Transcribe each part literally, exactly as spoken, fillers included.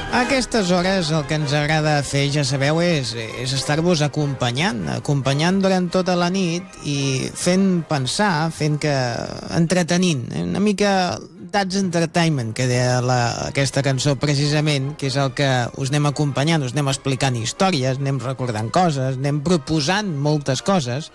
A aquestes hores el que ens agrada fer, ja sabeu, és, és estar-vos acompanyant, acompanyant durant tota la nit i fent pensar, fent que... entretenint, eh? Una mica That's Entertainment, que deia la, aquesta cançó precisament, que és el que us anem acompanyant, us anem explicant històries, anem recordant coses, anem proposant moltes coses.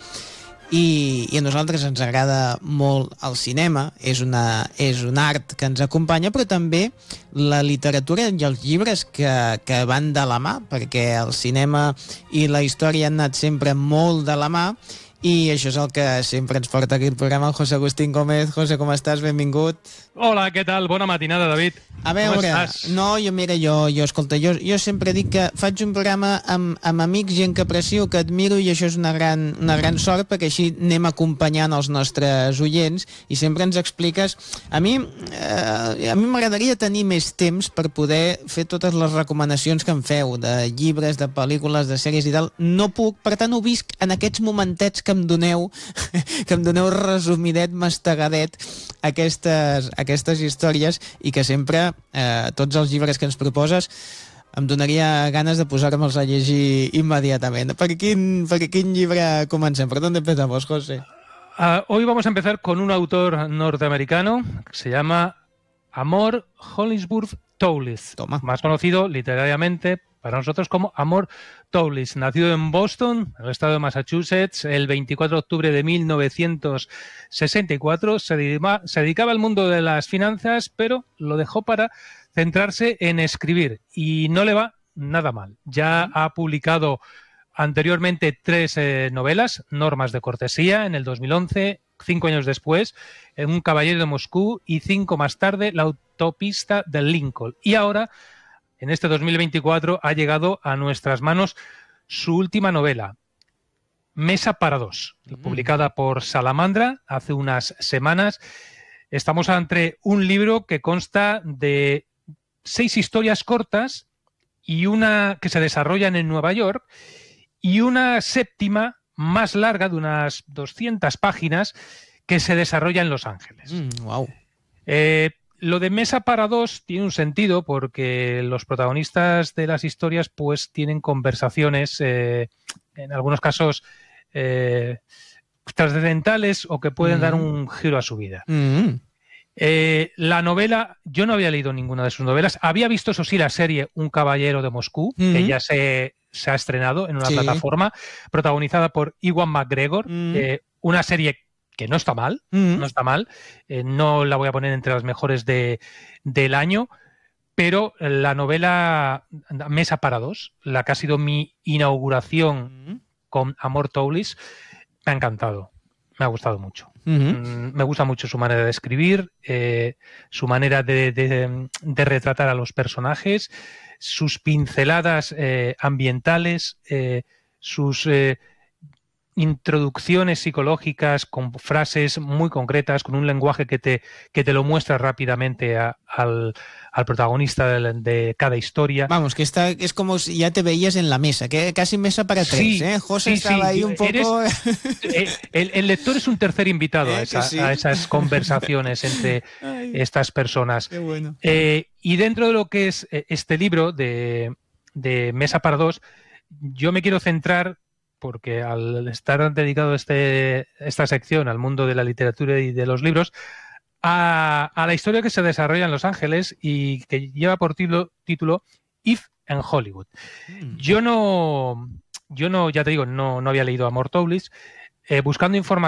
I, i a nosaltres ens agrada molt el cinema, és, una, és un art que ens acompanya, però també la literatura i els llibres que, que van de la mà, perquè el cinema i la història han anat sempre molt de la mà, i això és el que sempre ens porta aquí el programa, el José Agustín Gómez. José, com estàs? Benvingut. Hola, què tal? Bona matinada, David. A veure, no, jo, mira, jo, jo escolta, jo, jo sempre dic que faig un programa amb, amb amics, gent que aprecio, que admiro, i això és una gran, una gran sort, perquè així anem acompanyant els nostres oients i sempre ens expliques. A mi eh, a mi m'agradaria tenir més temps per poder fer totes les recomanacions que em feu, de llibres, de pel·lícules, de sèries i tal. No puc, per tant ho visc en aquests momentets que em doneu, que em doneu resumidet, mastegadet, aquestes, aquestes històries, i que sempre eh, tots els llibres que ens proposes em donaria ganes de posar-me'ls a llegir immediatament. Per quin, per quin llibre comencem? ¿Por dónde empezamos, José? Uh, hoy vamos a empezar con un autor norteamericano que se llama Amor Hollingsworth Towles, Toma. Más conocido literariamente para nosotros como Amor Towles. Nacido en Boston, en el estado de Massachusetts, el veinticuatro de octubre de mil novecientos sesenta y cuatro, se, dedica, se dedicaba al mundo de las finanzas, pero lo dejó para centrarse en escribir, y no le va nada mal. Ya ha publicado anteriormente tres eh, novelas: Normas de cortesía en el dos mil once, cinco años después, Un caballero de Moscú, y cinco más tarde, La autopista del Lincoln. Y ahora, en este dos mil veinticuatro, ha llegado a nuestras manos su última novela, Mesa para dos, publicada por Salamandra hace unas semanas. Estamos ante un libro que consta de seis historias cortas y una que se desarrollan en Nueva York, y una séptima más larga de unas doscientas páginas que se desarrolla en Los Ángeles. Mm, wow. Eh, lo de Mesa para dos tiene un sentido porque los protagonistas de las historias pues tienen conversaciones, eh, en algunos casos eh, trascendentales, o que pueden mm. dar un giro a su vida. Mm. Eh, la novela, yo no había leído ninguna de sus novelas. Había visto, eso sí, la serie Un caballero de Moscú, mm. que ya se, se ha estrenado en una sí. plataforma, protagonizada por Ewan McGregor, mm. eh, una serie que no está mal, mm. no está mal, eh, no la voy a poner entre las mejores de, del año, pero la novela Mesa para dos, la que ha sido mi inauguración mm. con Amor Towles, me ha encantado, me ha gustado mucho. Uh-huh. Me gusta mucho su manera de escribir, eh, su manera de, de, de retratar a los personajes, sus pinceladas eh, ambientales, eh, sus eh, introducciones psicológicas con frases muy concretas, con un lenguaje que te, que te lo muestra rápidamente a, al, al protagonista de, de cada historia. Vamos, que está, es como si ya te veías en la mesa, que casi mesa para tres, sí, ¿eh? José sí, estaba sí. ahí un poco... Eres, el, el lector es un tercer invitado eh, a, esa, sí. a esas conversaciones entre Ay, estas personas. Qué bueno. Eh, y dentro de lo que es este libro de, de Mesa para dos, yo me quiero centrar, porque al estar dedicado este, esta sección al mundo de la literatura y de los libros, a, a la historia que se desarrolla en Los Ángeles y que lleva por título, título If en Hollywood. Mm. Yo no, yo no, ya te digo, no, no había leído Amor Towles. Eh, buscando información